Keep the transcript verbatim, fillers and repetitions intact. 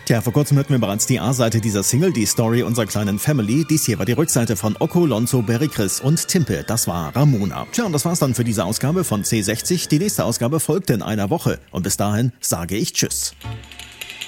Tja, vor kurzem hörten wir bereits die A-Seite dieser Single, die Story unserer kleinen Family. Dies hier war die Rückseite von Occo, Lonzo, Berry Chris und Timpe. Das war Ramona. Tja, und das war's dann für diese Ausgabe von C sechzig. Die nächste Ausgabe folgt in einer Woche. Und bis dahin sage ich Tschüss.